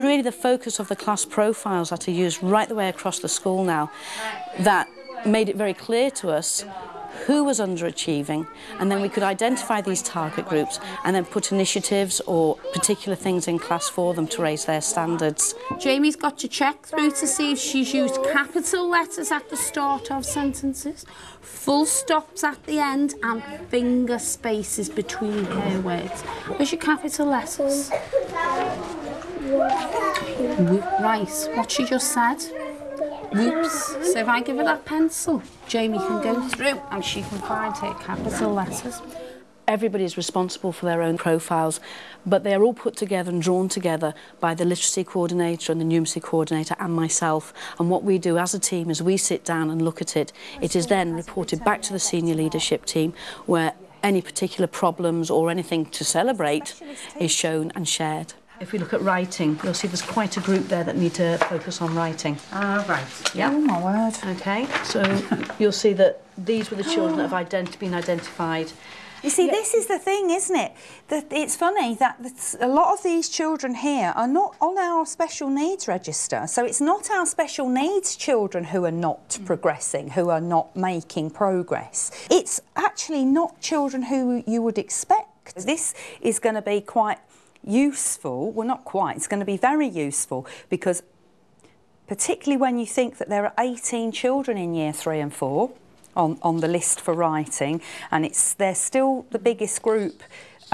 Really the focus of the class profiles that are used right the way across the school now, that made it very clear to us who was underachieving, and then we could identify these target groups and then put initiatives or particular things in class for them to raise their standards. Jamie's got to check through to see if she's used capital letters at the start of sentences, full stops at the end and finger spaces between her words. Where's your capital letters? Right, what she just said. Whoops. So if I give her that pencil, Jamie can go through and she can find her capital letters. Everybody is responsible for their own profiles, but they are all put together and drawn together by the literacy coordinator and the numeracy coordinator and myself. And what we do as a team is we sit down and look at it. It is then reported back to the senior leadership team, where any particular problems or anything to celebrate is shown and shared. If we look at writing, you'll see there's quite a group there that need to focus on writing. Right. Yeah. Oh, my word. Okay, so you'll see that these were the children that have been identified. You see, this is the thing, isn't it? That it's funny that a lot of these children here are not on our special needs register. So it's not our special needs children who are not progressing, who are not making progress. It's actually not children who you would expect. This is going to be quite useful. Well, not quite. It's going to be very useful because particularly when you think that there are 18 children in year 3 and 4 on the list for writing, and they're still the biggest group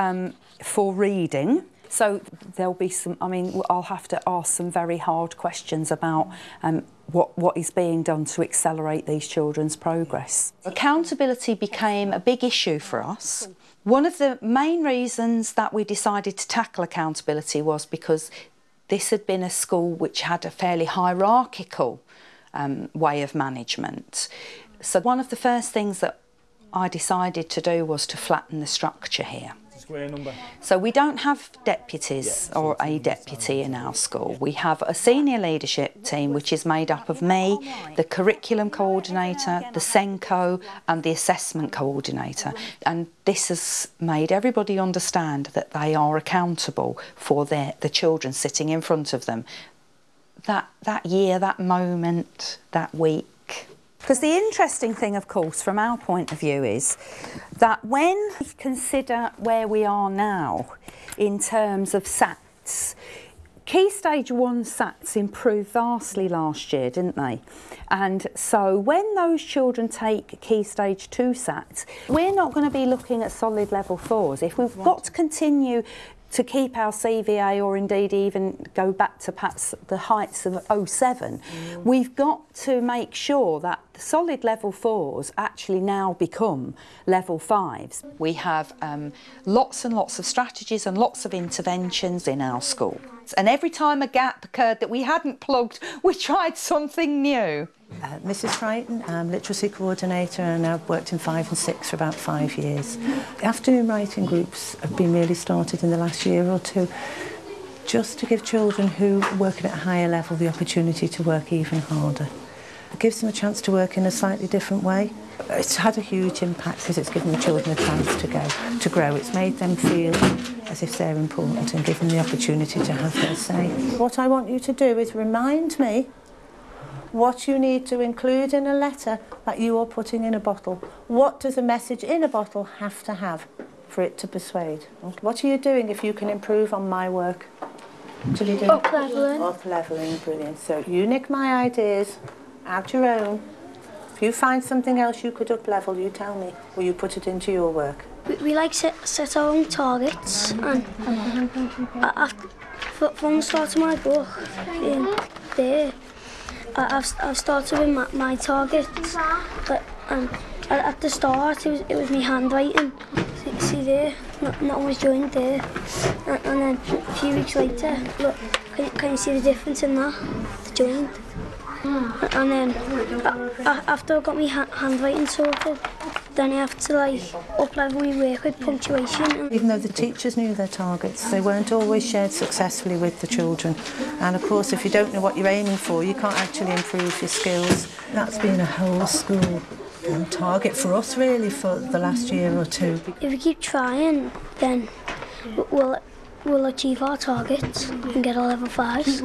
for reading. So there'll be some, I mean, I'll have to ask some very hard questions about what is being done to accelerate these children's progress. Accountability became a big issue for us. One of the main reasons that we decided to tackle accountability was because this had been a school which had a fairly hierarchical way of management. So one of the first things that I decided to do was to flatten the structure here. Square number. So we don't have deputies or a deputy in our school. We have a senior leadership team which is made up of me, the curriculum coordinator, the SENCO and the assessment coordinator. And this has made everybody understand that they are accountable for the children sitting in front of them. That year, that moment, that week. Because the interesting thing, of course, from our point of view is that when we consider where we are now in terms of SATs, Key Stage 1 SATs improved vastly last year, didn't they? And so when those children take Key Stage 2 SATs, we're not going to be looking at solid level 4s. If we've got to continue to keep our CVA or indeed even go back to perhaps the heights of 07, we've got to make sure that the solid level 4s actually now become level 5s. We have lots and lots of strategies and lots of interventions in our school. And every time a gap occurred that we hadn't plugged, we tried something new. Mrs Crichton, I'm literacy coordinator and I've worked in 5 and 6 for about 5 years. Afternoon writing groups have been really started in the last year or two just to give children who work at a higher level the opportunity to work even harder. It gives them a chance to work in a slightly different way. It's had a huge impact because it's given the children a chance to grow. It's made them feel as if they're important and give them the opportunity to have their say. What I want you to do is remind me what you need to include in a letter that you are putting in a bottle. What does a message in a bottle have to have for it to persuade? What are you doing if you can improve on my work? What are you doing? Up-levelling. Up-levelling, brilliant. So you nick my ideas, add your own. If you find something else you could up-level, you tell me, or you put it into your work. We like set our own targets, and from the start of my book, I've started with my targets, but at the start it was my handwriting. See there, not always joined there, and then a few weeks later, look, can you see the difference in that, the joint? And then after I got my handwriting sorted, then I have to up-level my work with punctuation. Even though the teachers knew their targets, they weren't always shared successfully with the children. And of course, if you don't know what you're aiming for, you can't actually improve your skills. That's been a whole school target for us really for the last year or two. If we keep trying, then we'll achieve our targets and get our level 5s.